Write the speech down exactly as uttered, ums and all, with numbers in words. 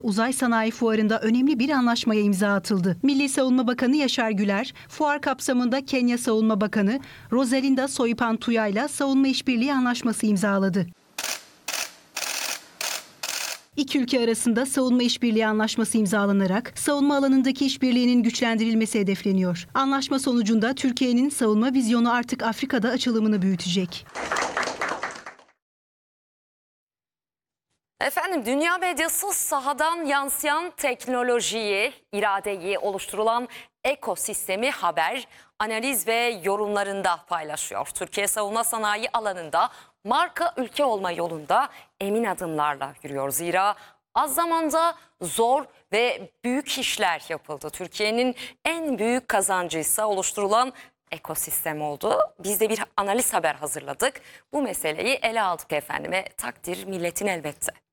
Uzay Sanayi Fuarı'nda önemli bir anlaşmaya imza atıldı. Milli Savunma Bakanı Yaşar Güler, fuar kapsamında Kenya Savunma Bakanı Rosalinda Soypantuya ile savunma işbirliği anlaşması imzaladı. İki ülke arasında savunma işbirliği anlaşması imzalanarak savunma alanındaki işbirliğinin güçlendirilmesi hedefleniyor. Anlaşma sonucunda Türkiye'nin savunma vizyonu artık Afrika'da açılımını büyütecek. Efendim, dünya medyası sahadan yansıyan teknolojiyi, iradeyi oluşturulan ekosistemi haber, analiz ve yorumlarında paylaşıyor. Türkiye savunma sanayi alanında marka ülke olma yolunda emin adımlarla yürüyor. Zira az zamanda zor ve büyük işler yapıldı. Türkiye'nin en büyük kazancıysa oluşturulan ekosistem oldu. Biz de bir analiz haber hazırladık. Bu meseleyi ele aldık efendime. Takdir milletin elbette.